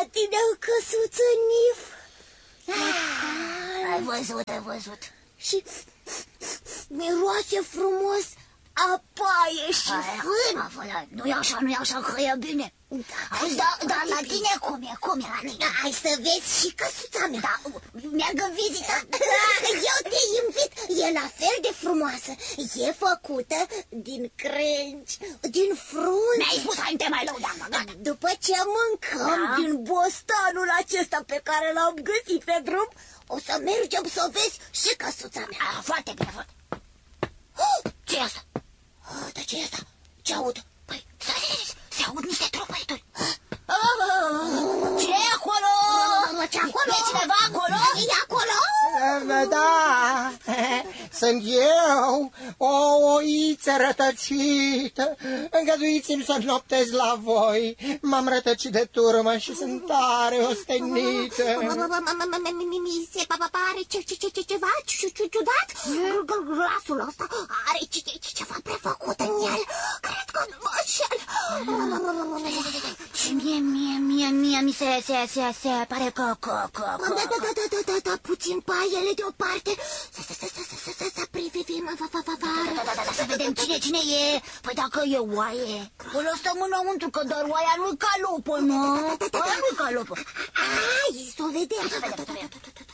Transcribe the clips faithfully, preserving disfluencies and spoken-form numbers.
la tine, căsuță Nif. Ai văzut, ai văzut. Și miroase frumos a paie și fân. Nu-i așa, nu-i așa, că e bine. Auzi, dar da, la tine cum e? Cum e la tine? Hai să vezi și căsuța mea. Da, merg în vizită. Eu te invit, e la fel de frumoasă. E făcută din crengi, din frunze. Mi-ai spus, hai, te mai lăudam. După ce mâncăm da? din bostanul acesta pe care l-am găsit pe drum, o să mergem să vezi și căsuța mea. Ah, foarte bine, foarte. Ce e asta? Dar ce e asta? Ce aud? Păi, se aud niște tropăituri. Ce e acolo? Ce acolo? E cineva acolo? E acolo? Da, sunt eu, o oiță rătăcită. Îngăduiți-mi să noptez la voi. M-am rătăcit de turmă și sunt tare ostenită. Mi se pare ceva ciudat. Glasul ăsta are ceva prefăcut în el. Cred că nu mă înșel. Și mie, mie, mie, mie mi se, se, se, se pare că, că, că, că... Da, da, da, da, da, da, puțin paiele deoparte. Să, să, să, să, să, să, să privim afară. Da, da, da, să vedem cine, cine e. Păi dacă e oaie, ăla stăm înăuntru, că doar oaia nu-i calopă, nu? Oaia nu-i calopă. Hai, să o vedem. Să vedem, să vedem.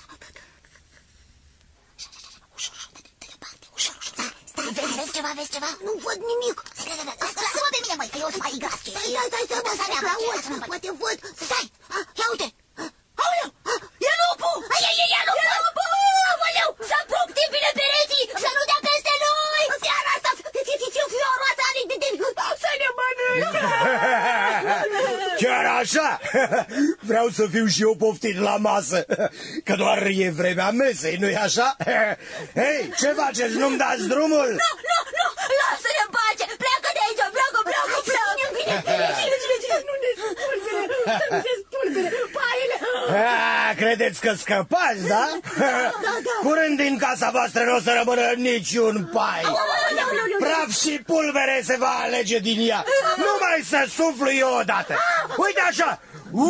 Ușor, ușor, de departe, ușor, ușor. Stai, vezi, vezi ceva, vezi ceva? Nu văd nimic. Lasă-mă pe mine, măi, că eu sunt mai gras. Stai, stai, stai, stai, mă, Clauț, poate văd. Stai, ia uite. Aoleu, e lupul! E, e, e lupul! E lupul! Aoleu, să apropie bine pereții, să nu dea peste noi! Fiara asta, fioroasa are de să ne mănâncă! Chiar așa? Vreau să fiu și eu poftit la masă, că doar e vremea mesei, nu-i așa? Hei, ce faceți? Nu-mi dați drumul? Nu, nu, nu, lasă-ne în pace! Pleacă de aici, pleacă, pleacă, pleacă! Cine, cine, cine, nu ne spulbere, să nu se spulbere, paiele! A, credeți că scăpați, da? Curând din casa voastră nu o să rămână niciun pai. Praf și pulbere se va alege din ea. Numai să suflu eu odată. Uite așa.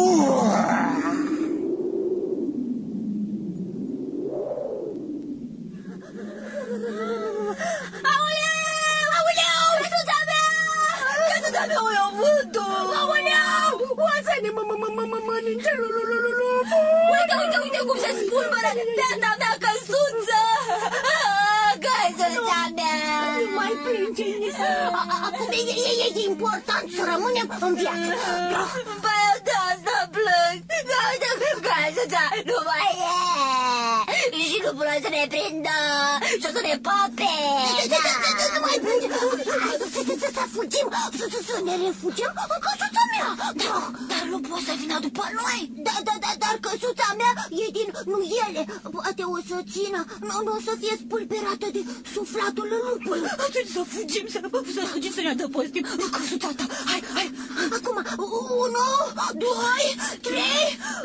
Aoleu, aoleu, căsuța mea! Căsuța mea, o iau vântul! Aoleu, o să ne mănânce lupul! Uite, uite, uite cum se spulberă beata mea căsuță! Căsuța mea! Nu mai plânge, acum e important să rămânem în viață. Păi de asta plâng! Căsuța nu mai e! Și nu vreau să ne prindă și o să ne pape! Nu mai plânge! Să fugim, să ne refugiem în căsuța mea! Dar nu poți să vină după noi! Da, da, da, dar căsuța mea e din nuiele. Poate o să țină, nu o să fie spulberată de suflatul lupului. Atunci să fugim, să fugim, să ne adăpostim în căsuța ta. Hai, hai! Acum, unu, doi, trei,